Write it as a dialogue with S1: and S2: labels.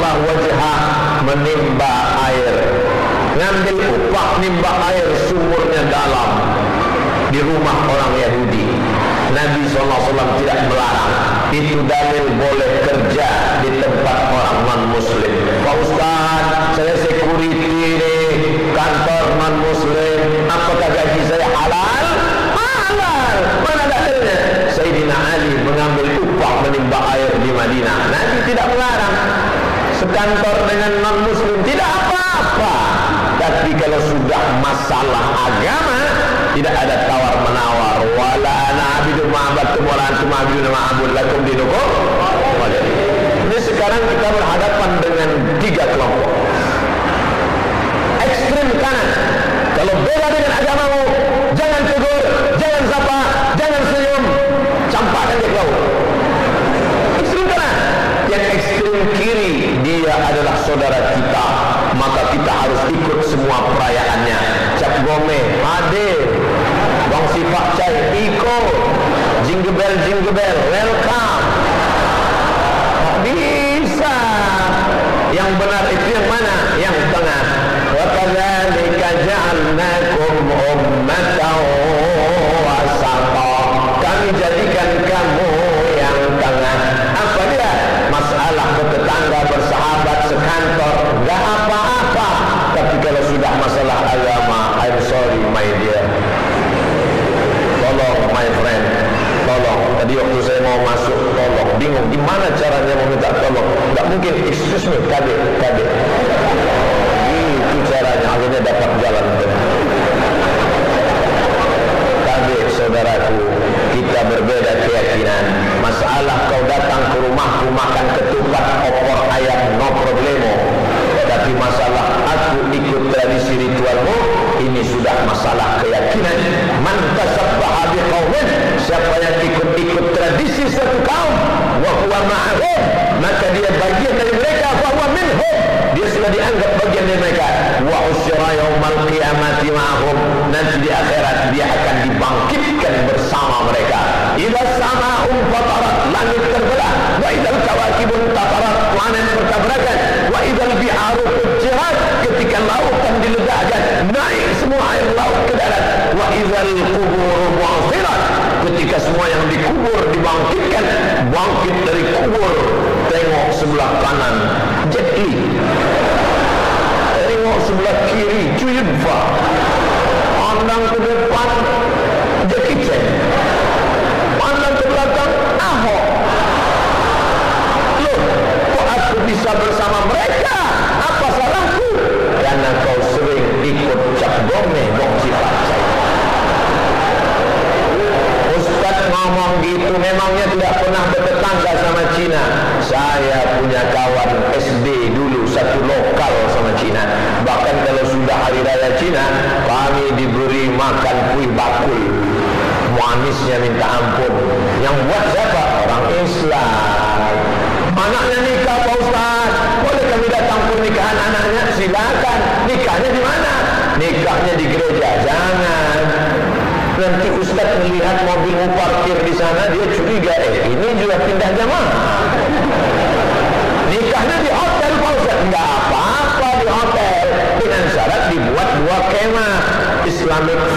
S1: Allah wajhah, menimba air, ngambil upah nimba air, sumurnya dalam di rumah orang Yahudi. Nabi SAW tidak melarang. Itu dalil boleh kerja di tempat orang non-muslim. Pak Ustaz, saya security nih, kantor non-muslim, apakah gaji saya halal? Halal. Mana dalilnya? Sayyidina Ali mengambil upah menimba air di Madinah. Nabi tidak melarang. Sekantor dengan non-muslim tidak apa-apa. Tapi kalau sudah masalah agama, tidak ada tawar-menawar. Wala ana abidu ma'abatum wala antum abiduna ma'abud lakum dinukum. Ini sekarang kita berhadapan dengan 3 kelompok. Ekstrem kanan, kalau beda dengan agamamu, jangan tegur, jangan sapa, jangan senyum, campakkan dia ke laut. Ekstrem kanan. Yang ekstrem kiri, dia adalah saudara kita, maka kita harus ikut semua perayaannya. Cap gome hadir, bang sifat cai ikut, jingle bell welcome. Tak bisa. Yang benar itu yang mana? Yang tengah. Wa kadzalika ja'alnakum ummatan wasata. Kami jadikan kamu yang tengah. Apa dia? Masalah bertetangga, bersahabat, sekantor, enggak apa-apa. Tapi kalau sudah masalah agama, I'm sorry my dear. Tolong my friend, tolong. Tadi waktu saya mau masuk, tolong. Bingung gimana caranya meminta tolong. Enggak mungkin, excuse me, kadek. Itu caranya, akhirnya dapat jalan. Kadek saudaraku, kita berbeda keyakinan. Masalah kau datang ke rumahku makan ketupat, opor ayam, no problemo. Tapi masalah aku ikut tradisi ritualmu, ini sudah masalah keyakinan. Man tasabbaha biqaumin, siapa yang ikut tradisi satu kaum, wa huwa ma'ahum, maka dia bagian dari mereka, wa huwa minhum, dia sudah dianggap bagian dari mereka. Wa usyra yaumal qiyamati ma'ahum, nanti di akhirat dia akan dibangkitkan bersama mereka. Idza sama'un fatarat, langit terbelah, wa idzal kawakibun tatarat, planet bertabrakan, wa idzal bi'aru fujirat, ketika lautan diledakkan, naik semua air laut ke darat, wa idzal qubur bu'thirat, ketika semua yang dikubur dibangkitkan, bangkit dari kubur, tengok sebelah kanan Jet Li, tengok sebelah kiri Chuyudfa, pandang ke depan Jackie Chan, pandang ke belakang Ahok. Loh, kok aku bisa bersama mereka? Apa salahku? Karena kau sering ikut cap gome, bong sifat saya. Ustaz ngomong gitu, memangnya tidak pernah bertetangga sama Cina. Saya punya kawan SD dulu, satu lokal sama Cina. Bahkan kalau sudah hari raya Cina, kami diberi makan kuih bakul, manisnya minta ampun. Yang buat siapa? Orang Islam. Anaknya nikah Pak Ustaz, boleh kami datang pernikahan anaknya? Silakan. Nikahnya di mana? Nikahnya di gereja. Jangan. Nanti Ustaz melihat mobilmu parkir di sana, dia curiga, ini juga pindah jamaah. Nikahnya di hotel Pak Ustaz. Enggak apa-apa di hotel, dengan syarat dibuat 2 kemah, Islamic